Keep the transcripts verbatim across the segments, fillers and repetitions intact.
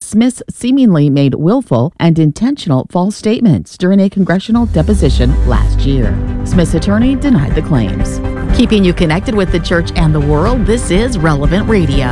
Smith's seemingly made willful and intentional false statements during a congressional deposition last year. Smith's attorney denied the claims. Keeping you connected with the church and the world, this is Relevant Radio.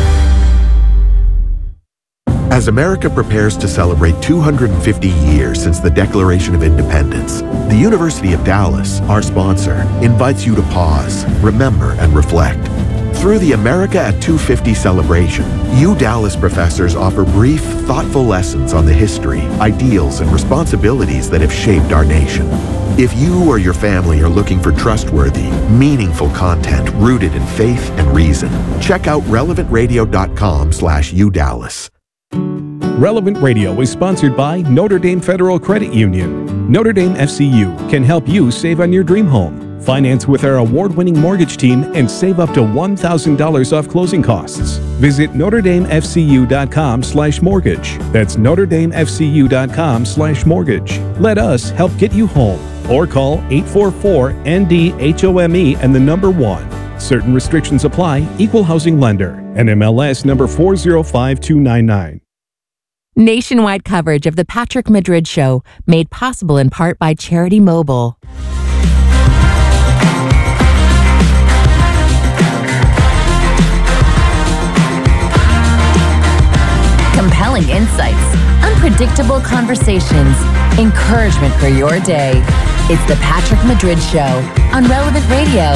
As America prepares to celebrate two hundred fifty years since the Declaration of Independence, the University of Dallas, our sponsor, invites you to pause, remember, and reflect. Through the America at two fifty celebration, U Dallas professors offer brief, thoughtful lessons on the history, ideals, and responsibilities that have shaped our nation. If you or your family are looking for trustworthy, meaningful content rooted in faith and reason, check out relevant radio dot com slash U Dallas. Relevant Radio is sponsored by Notre Dame Federal Credit Union. Notre Dame F C U can help you save on your dream home. Finance with our award-winning mortgage team and save up to one thousand dollars off closing costs. Visit notre dame f c u dot com slash mortgage. That's notre dame f c u dot com slash mortgage. Let us help get you home. Or call eight four four N D H O M E and the number one. Certain restrictions apply. Equal housing lender. N M L S number four zero five two nine nine. Nationwide coverage of the Patrick Madrid Show, made possible in part by Charity Mobile. Compelling insights, unpredictable conversations, encouragement for your day. It's the Patrick Madrid Show on Relevant Radio.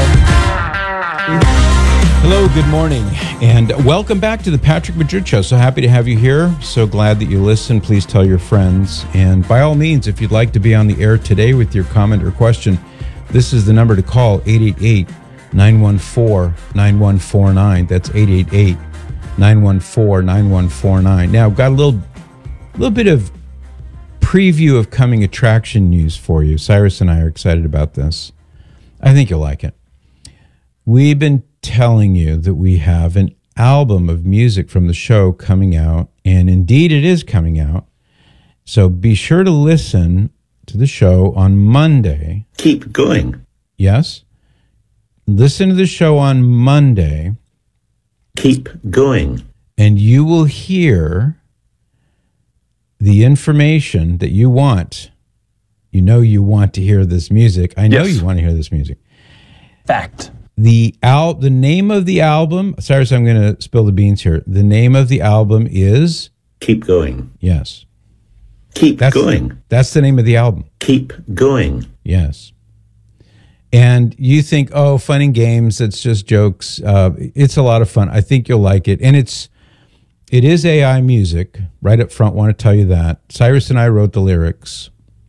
Hello, good morning, and welcome back to the Patrick Madrid Show. So happy to have you here. So glad that you listen. Please tell your friends. And by all means, if you'd like to be on the air today with your comment or question, this is the number to call, eight eight eight, nine one four, nine one four nine. That's eight eight eight, nine one four, nine one four nine. Now, I've got a little, little bit of preview of coming attraction news for you. Cyrus and I are excited about this. I think you'll like it. We've been telling you that we have an album of music from the show coming out, and indeed it is coming out. So be sure to listen to the show on Monday. Keep going. Yes. Listen to the show on Monday. Keep going. And you will hear the information that you want. You know you want to hear this music. I know yes. you want to hear this music. Fact. The al- the name of the album, Cyrus, I'm going to spill the beans here. The name of the album is? Keep Going. Yes. Keep that's Going. The, that's the name of the album. Keep Going. Yes. And you think, oh, fun and games, it's just jokes. Uh, it's a lot of fun. I think you'll like it. And it's, it is A I music, right up front, want to tell you that. Cyrus and I wrote the lyrics.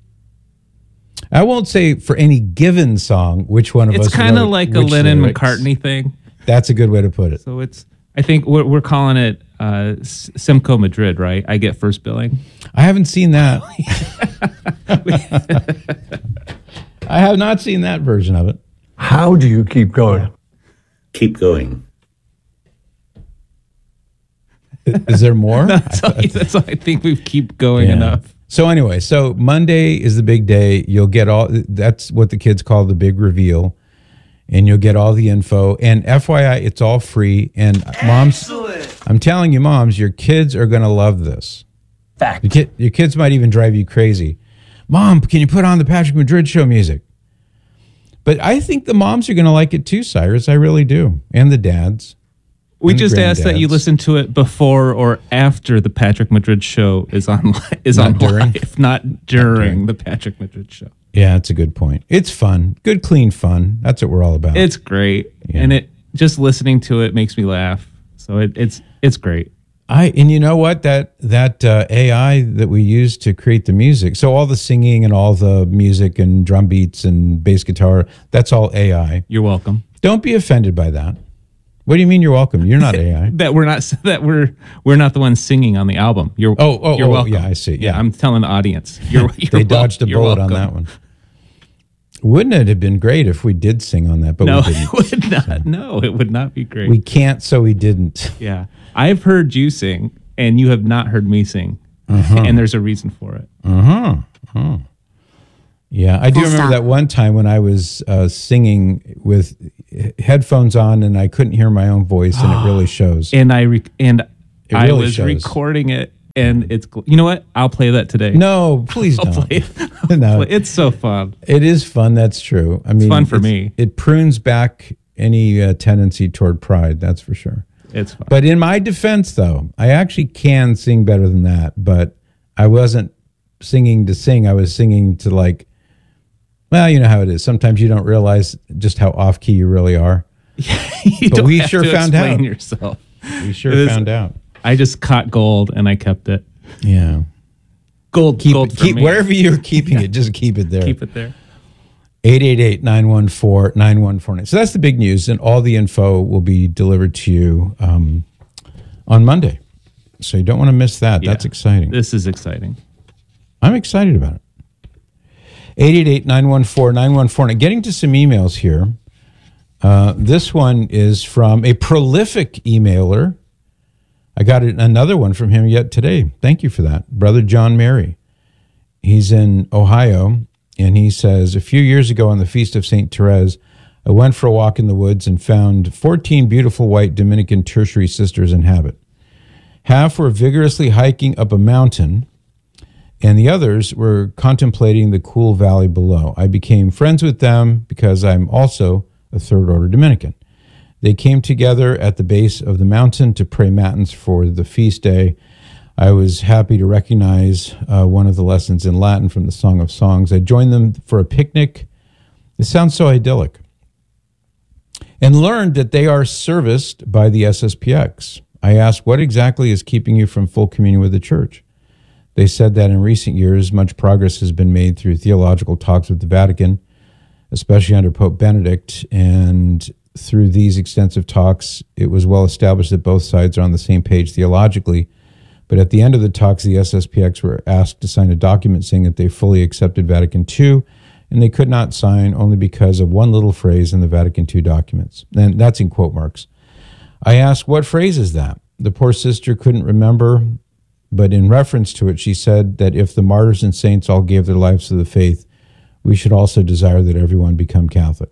I won't say for any given song which one of it's us. It's kind of like a Lennon lyrics. McCartney thing. That's a good way to put it. So it's, I think we're, we're calling it uh, Simcoe Madrid, right? I get first billing. I haven't seen that. I have not seen that version of it. How do you keep going? Keep going. Is there more? that's, all, that's all I think we keep going yeah. enough. So anyway, so Monday is the big day. You'll get all, that's what the kids call the big reveal. And you'll get all the info. And F Y I, it's all free. And moms, Excellent. I'm telling you, moms, your kids are going to love this. Fact. Your, kid, your kids might even drive you crazy. Mom, can you put on the Patrick Madrid Show music? But I think the moms are going to like it too, Cyrus. I really do. And the dads. We just ask that you listen to it before or after the Patrick Madrid Show is on is not on during? live, not during, not during the Patrick Madrid Show. Yeah, that's a good point. It's fun, good, clean fun. That's what we're all about. It's great, yeah. and it just listening to it makes me laugh. So it, it's it's great. I and you know what that that uh, A I that we use to create the music. So all the singing and all the music and drum beats and bass guitar, that's all A I. You're welcome. Don't be offended by that. What do you mean you're welcome? You're not A I. that we're not that we're we're not the ones singing on the album. You're oh oh you're oh, welcome. Yeah, I see. Yeah, yeah I'm telling the audience. You're, you're they dodged a bullet welcome. on that one. Wouldn't it have been great if we did sing on that? But no, we didn't. it would not. So. No, it would not be great. We can't, so we didn't. Yeah, I've heard you sing, and you have not heard me sing, uh-huh. and there's a reason for it. Uh huh. Uh-huh. Yeah, I do Full remember stop. that one time when I was uh, singing with headphones on and I couldn't hear my own voice, and it really shows. And I re- and It I really was shows. recording it And it's, you know what? I'll play that today. No, please I'll don't. play it. No. Play- It's so fun. It is fun. That's true. I mean, fun for it's- me. It prunes back any uh, tendency toward pride. That's for sure. It's fun. But in my defense, though, I actually can sing better than that. But I wasn't singing to sing. I was singing to, like, well, you know how it is. Sometimes you don't realize just how off key you really are. You But don't we have sure to found explain out. yourself. We sure It was- found out. I just caught gold and I kept it. Yeah. Gold, Keep gold it, for keep me. wherever you're keeping it, just keep it there. Keep it there. eight eight eight, nine one four, nine one four nine. So that's the big news, and all the info will be delivered to you um, on Monday. So you don't want to miss that. That's Yeah. exciting. This is exciting. I'm excited about it. eight eight eight, nine one four, nine one four nine. Getting to some emails here. Uh, this one is from a prolific emailer. I got another one from him yet today. Thank you for that. Brother John Mary. He's in Ohio, and he says, a few years ago on the Feast of Saint Therese, I went for a walk in the woods and found fourteen beautiful white Dominican tertiary sisters in habit. Half were vigorously hiking up a mountain, and the others were contemplating the cool valley below. I became friends with them because I'm also a third-order Dominican. They came together at the base of the mountain to pray matins for the feast day. I was happy to recognize uh, one of the lessons in Latin from the Song of Songs. I joined them for a picnic. It sounds so idyllic. And learned that they are serviced by the S S P X. I asked, what exactly is keeping you from full communion with the church? They said that in recent years, much progress has been made through theological talks with the Vatican, especially under Pope Benedict, and through these extensive talks, it was well established that both sides are on the same page theologically. But at the end of the talks, the S S P X were asked to sign a document saying that they fully accepted Vatican Two, and they could not sign only because of one little phrase in the Vatican Two documents. And that's in quote marks. I asked, what phrase is that? The poor sister couldn't remember, but in reference to it, she said that if the martyrs and saints all gave their lives to the faith, we should also desire that everyone become Catholic.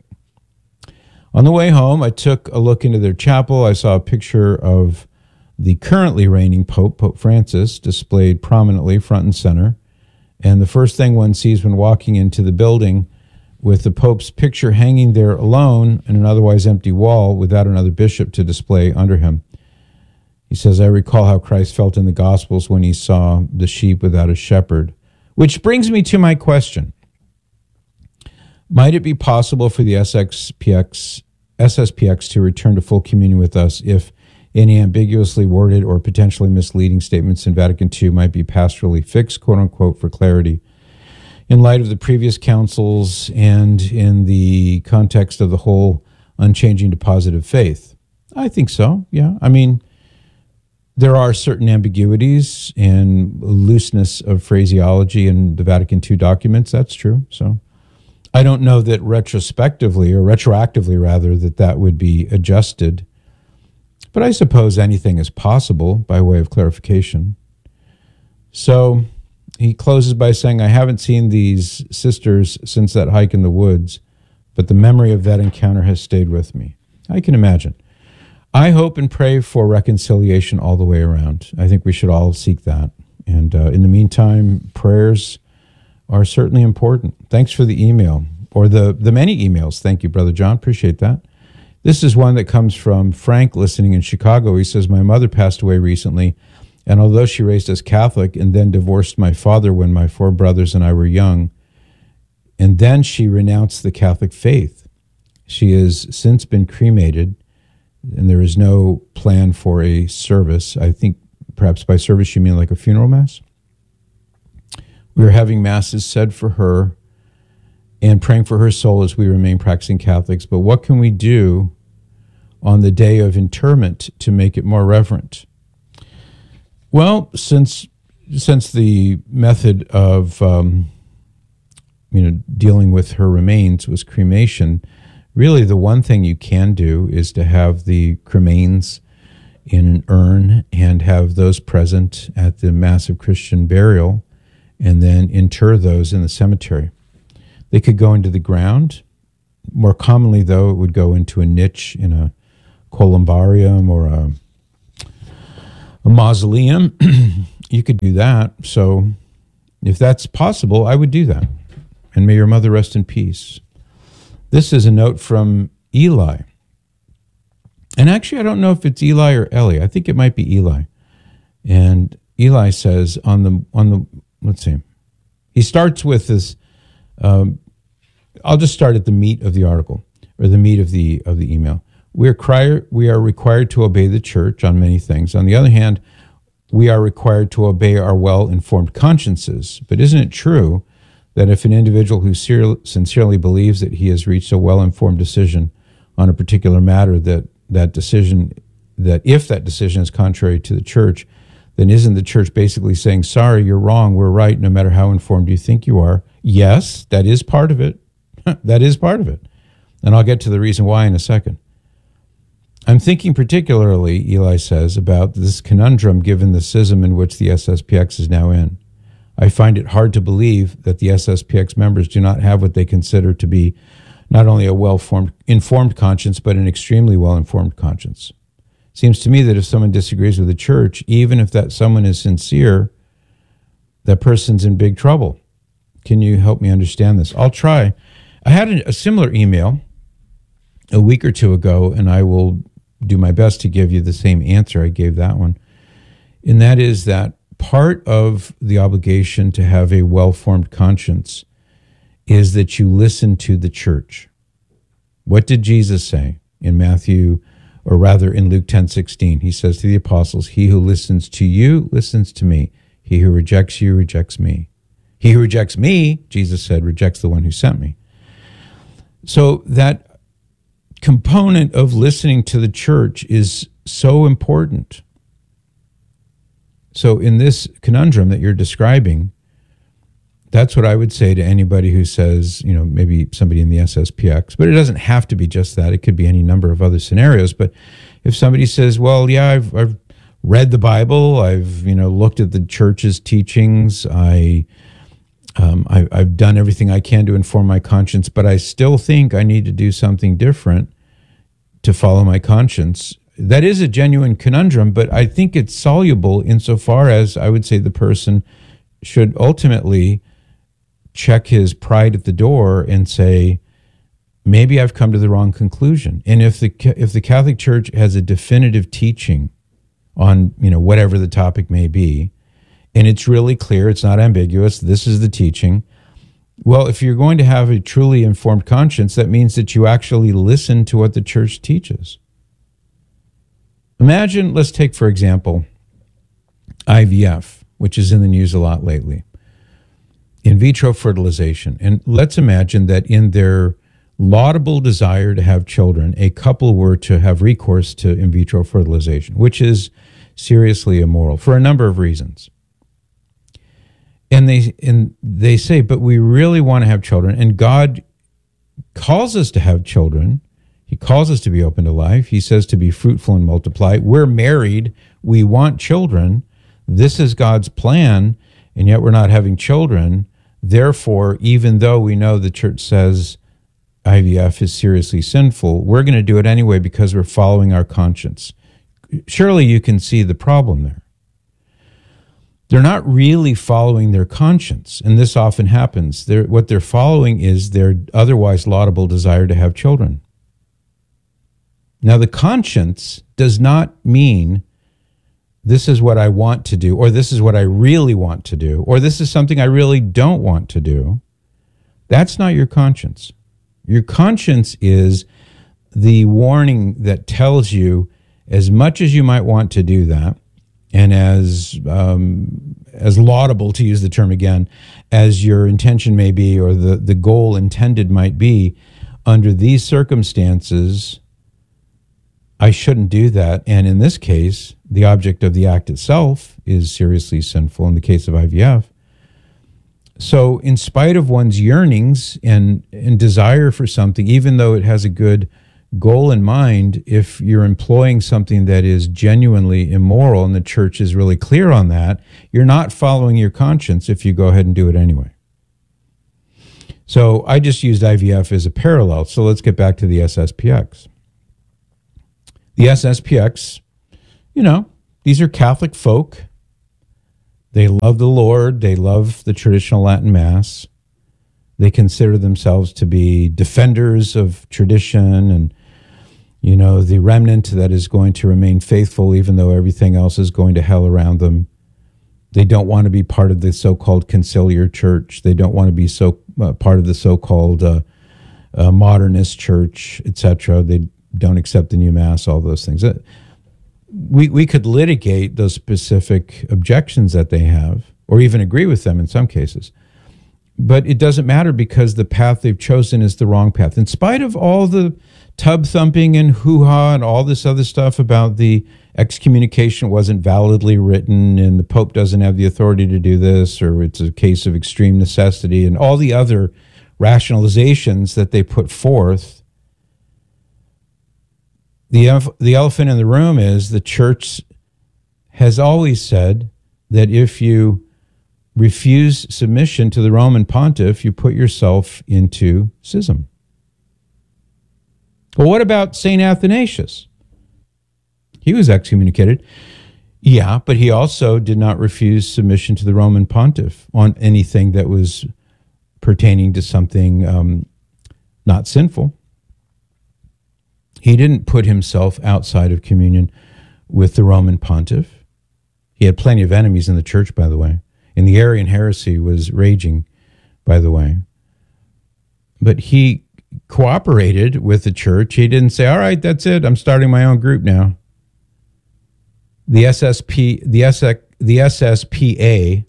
On the way home, I took a look into their chapel. I saw a picture of the currently reigning Pope, Pope Francis, displayed prominently front and center. And the first thing one sees when walking into the building, with the Pope's picture hanging there alone in an otherwise empty wall without another bishop to display under him. He says, I recall how Christ felt in the Gospels when he saw the sheep without a shepherd. Which brings me to my question. Might it be possible for the S S P X, S S P X to return to full communion with us if any ambiguously worded or potentially misleading statements in Vatican Two might be pastorally fixed, quote unquote, for clarity? In light of the previous councils and in the context of the whole unchanging deposit of faith? I think so, yeah. I mean, there are certain ambiguities and looseness of phraseology in the Vatican Two documents. That's true. So I don't know that retrospectively or retroactively, rather, that that would be adjusted. But I suppose anything is possible by way of clarification. So he closes by saying, I haven't seen these sisters since that hike in the woods, but the memory of that encounter has stayed with me. I can imagine. I hope and pray for reconciliation all the way around. I think we should all seek that. And uh, in the meantime, prayers are certainly important. Thanks for the email, or the, the many emails. Thank you, Brother John. Appreciate that. This is one that comes from Frank, listening in Chicago. He says, my mother passed away recently, and although she raised us Catholic and then divorced my father when my four brothers and I were young, and then she renounced the Catholic faith. She has since been cremated, and there is no plan for a service. I think perhaps by service you mean like a funeral mass. We are having masses said for her and praying for her soul as we remain practicing Catholics. But what can we do on the day of interment to make it more reverent? Well, since since the method of um, you know dealing with her remains was cremation, really the one thing you can do is to have the cremains in an urn and have those present at the massive Christian burial, and then inter those in the cemetery. They could go into the ground. More commonly, though, it would go into a niche in a columbarium or a, a mausoleum. you could do that. So if that's possible, I would do that. And may your mother rest in peace. This is a note from Eli. And actually, I don't know if it's Eli or Ellie. I think it might be Eli. And Eli says on the, on the let's see. He starts with this, um, I'll just start at the meat of the article, or the meat of the of the email. We are, cry, we are required to obey the church on many things. On the other hand, we are required to obey our well-informed consciences. But isn't it true that if an individual who sincerely believes that he has reached a well-informed decision on a particular matter, that that decision, that if that decision is contrary to the church, then isn't the church basically saying, sorry, you're wrong, we're right, no matter how informed you think you are? Yes, that is part of it. That is part of it. And I'll get to the reason why in a second. I'm thinking particularly, Eli says, about this conundrum given the schism in which the S S P X is now in. I find it hard to believe that the S S P X members do not have what they consider to be not only a well-formed, informed conscience, but an extremely well-informed conscience. Seems to me that if someone disagrees with the church, even if that someone is sincere, that person's in big trouble. Can you help me understand this? I'll try. I had a, a similar email a week or two ago, and I will do my best to give you the same answer I gave that one. And that is that part of the obligation to have a well-formed conscience is that you listen to the church. What did Jesus say in Matthew, or rather in Luke ten sixteen? He says to the apostles, he who listens to you listens to me. He who rejects you rejects me. He who rejects me, Jesus said, rejects the one who sent me. So that component of listening to the church is so important. So in this conundrum that you're describing, that's what I would say to anybody who says, you know, maybe somebody in the S S P X, but it doesn't have to be just that. It could be any number of other scenarios. But if somebody says, well, yeah, I've, I've read the Bible, I've, you know, looked at the church's teachings, I, um, I, I've done everything I can to inform my conscience, but I still think I need to do something different to follow my conscience. That is a genuine conundrum, but I think it's soluble insofar as I would say the person should ultimately check his pride at the door and say, maybe I've come to the wrong conclusion. And if the if the Catholic Church has a definitive teaching on, you know, whatever the topic may be, and it's really clear, it's not ambiguous, this is the teaching, well, if you're going to have a truly informed conscience, that means that you actually listen to what the church teaches. Imagine, let's take, for example, I V F, which is in the news a lot lately. In vitro fertilization. And let's imagine that in their laudable desire to have children, a couple were to have recourse to in vitro fertilization, which is seriously immoral for a number of reasons. And they and they say, but we really want to have children, and God calls us to have children. He calls us to be open to life. He says to be fruitful and multiply. We're married. We want children. This is God's plan, and yet we're not having children. Therefore, even though we know the church says I V F is seriously sinful, we're going to do it anyway because we're following our conscience. Surely you can see the problem there. They're not really following their conscience, and this often happens. They're, what they're following is their otherwise laudable desire to have children. Now, the conscience does not mean this is what I want to do, or this is what I really want to do, or this is something I really don't want to do. That's not your conscience. Your conscience is the warning that tells you, as much as you might want to do that, and as um, as laudable, to use the term again, as your intention may be, or the, the goal intended might be, under these circumstances, I shouldn't do that. And in this case, the object of the act itself is seriously sinful in the case of I V F. So in spite of one's yearnings and, and desire for something, even though it has a good goal in mind, if you're employing something that is genuinely immoral, and the church is really clear on that, you're not following your conscience if you go ahead and do it anyway. So I just used I V F as a parallel. So let's get back to the S S P X. The S S P X, you know, these are Catholic folk. They love the Lord. They love the traditional Latin Mass. They consider themselves to be defenders of tradition and, you know, the remnant that is going to remain faithful even though everything else is going to hell around them. They don't want to be part of the so-called conciliar church. They don't want to be so uh, part of the so-called uh, uh, modernist church, et cetera. They don't accept the new Mass, all those things. Uh, we, we could litigate those specific objections that they have, or even agree with them in some cases. But it doesn't matter because the path they've chosen is the wrong path. In spite of all the tub thumping and hoo-ha and all this other stuff about the excommunication wasn't validly written and the Pope doesn't have the authority to do this, or it's a case of extreme necessity, and all the other rationalizations that they put forth, the, the elephant in the room is the church has always said that if you refuse submission to the Roman pontiff, you put yourself into schism. Well, what about Saint Athanasius? He was excommunicated. Yeah, but he also did not refuse submission to the Roman pontiff on anything that was pertaining to something um, not sinful. He didn't put himself outside of communion with the Roman pontiff. He had plenty of enemies in the church, by the way. And the Arian heresy was raging, by the way. But he cooperated with the church. He didn't say, all right, that's it. I'm starting my own group now. The S S P, the S S P A,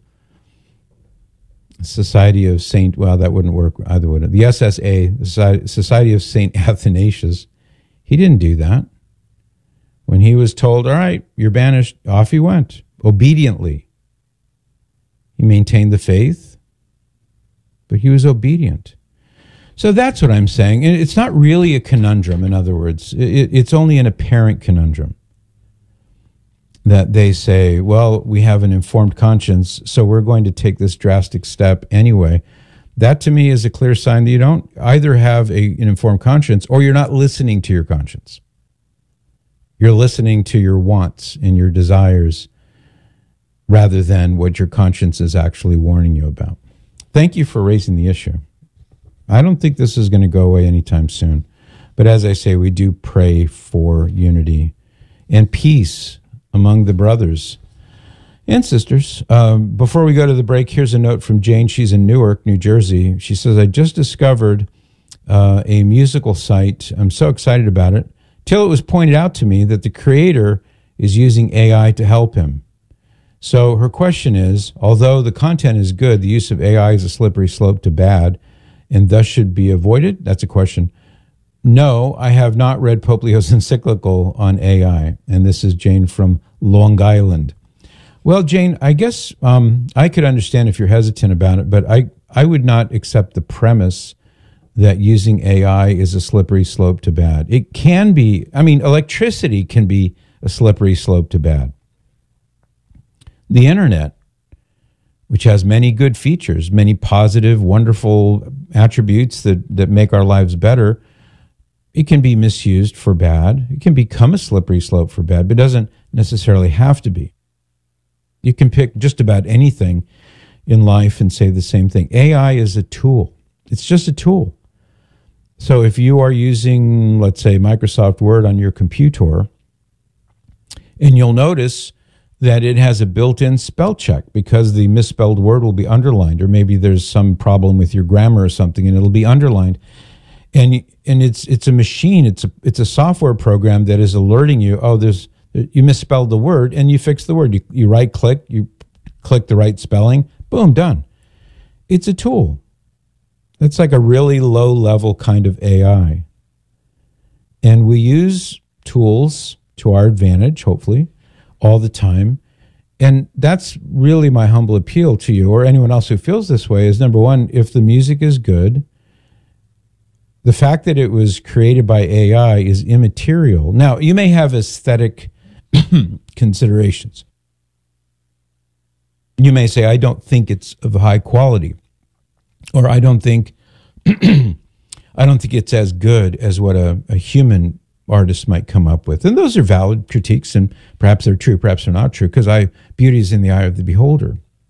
Society of Saint, well, that wouldn't work either, would it? The S S A, the Society of Saint Athanasius, he didn't do that. When he was told, all right, you're banished, off he went, obediently. He maintained the faith, but he was obedient. So that's what I'm saying. And it's not really a conundrum, in other words. It, it's only an apparent conundrum that they say, well, we have an informed conscience, so we're going to take this drastic step anyway. That to me is a clear sign that you don't either have a, an informed conscience or you're not listening to your conscience. You're listening to your wants and your desires rather than what your conscience is actually warning you about. Thank you for raising the issue. I don't think this is going to go away anytime soon. But as I say, we do pray for unity and peace among the brothers and sisters. Um, before we go to the break, here's a note from Jane. She's in Newark, New Jersey. She says, I just discovered uh, a musical site. I'm so excited about it. Till it was pointed out to me that the creator is using A I to help him. So her question is, although the content is good, the use of A I is a slippery slope to bad and thus should be avoided? That's a question. No, I have not read Pope Leo's encyclical on A I. And this is Jane from Long Island. Well, Jane, I guess um, I could understand if you're hesitant about it, but I, I would not accept the premise that using A I is a slippery slope to bad. It can be, I mean, electricity can be a slippery slope to bad. The internet, which has many good features, many positive, wonderful attributes that, that make our lives better, it can be misused for bad. It can become a slippery slope for bad, but it doesn't necessarily have to be. You can pick just about anything in life and say the same thing. A I is a tool. It's just a tool. So if you are using, let's say, Microsoft Word on your computer, and you'll notice that it has a built-in spell check because the misspelled word will be underlined, or maybe there's some problem with your grammar or something and it'll be underlined. And and it's it's a machine, it's a it's a software program that is alerting you, oh, there's you misspelled the word, and you fix the word. You, you right-click, you click the right spelling, boom, done. It's a tool. That's like a really low-level kind of A I. And we use tools to our advantage, hopefully, all the time. And that's really my humble appeal to you or anyone else who feels this way is, number one, if the music is good, the fact that it was created by A I is immaterial. Now, you may have aesthetic considerations. You may say, I don't think it's of high quality, or I don't think I don't think it's as good as what a, a human artist might come up with. And those are valid critiques, and perhaps they're true, perhaps they're not true, because I beauty is in the eye of the beholder.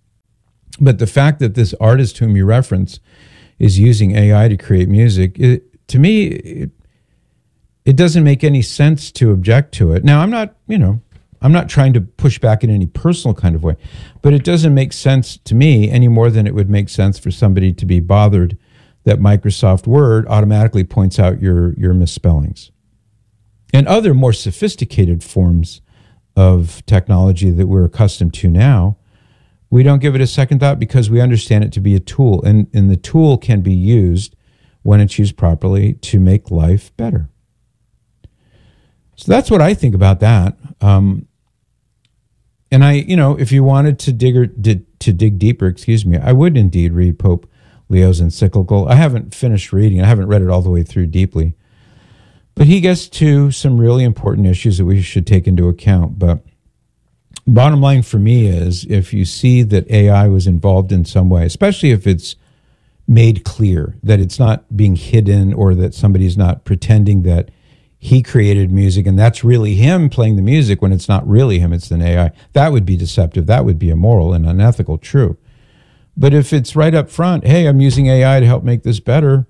But the fact that this artist whom you reference is using A I to create music, it, to me, it, it doesn't make any sense to object to it. Now, I'm not, you know, I'm not trying to push back in any personal kind of way, but it doesn't make sense to me any more than it would make sense for somebody to be bothered that Microsoft Word automatically points out your, your misspellings. And other more sophisticated forms of technology that we're accustomed to now, we don't give it a second thought because we understand it to be a tool. And, and the tool can be used, when it's used properly, to make life better. So that's what I think about that. Um, and I, you know, if you wanted to dig or, did, to dig deeper, excuse me, I would indeed read Pope Leo's encyclical. I haven't finished reading it. I haven't read it all the way through deeply. But he gets to some really important issues that we should take into account. But bottom line for me is, if you see that A I was involved in some way, especially if it's made clear that it's not being hidden or that somebody's not pretending that he created music and that's really him playing the music when it's not really him, it's an A I, that would be deceptive. That would be immoral and unethical, true. But if it's right up front, hey, I'm using A I to help make this better,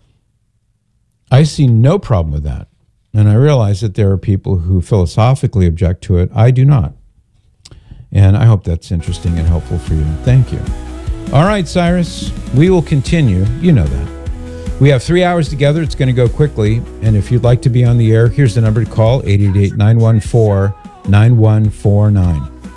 I see no problem with that. And I realize that there are people who philosophically object to it. I do not. And I hope that's interesting and helpful for you. Thank you. All right, Cyrus, we will continue. You know that. We have three hours together. It's going to go quickly. And if you'd like to be on the air, here's the number to call, eight eight eight, nine one four, nine one four nine.